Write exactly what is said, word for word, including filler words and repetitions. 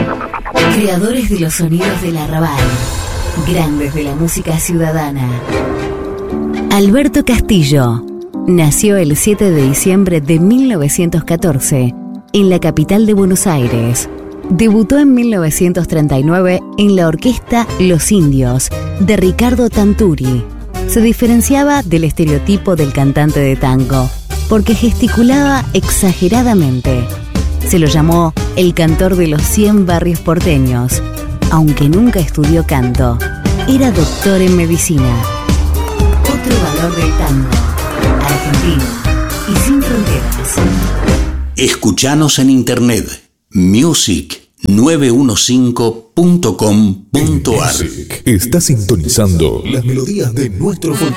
Creadores de los sonidos del arrabal, grandes de la música ciudadana. Alberto Castillo nació el siete de diciembre de mil novecientos catorce en la capital de Buenos Aires. Debutó en mil novecientos treinta y nueve en la orquesta Los Indios de Ricardo Tanturi. Se diferenciaba del estereotipo del cantante de tango porque gesticulaba exageradamente. Se lo llamó el cantor de los cien barrios porteños. Aunque nunca estudió canto, era doctor en medicina. Otro valor del tango, argentino y sin fronteras. Escuchanos en internet, music nueve cinco punto com punto ar. Está sintonizando las melodías de nuestro folclore.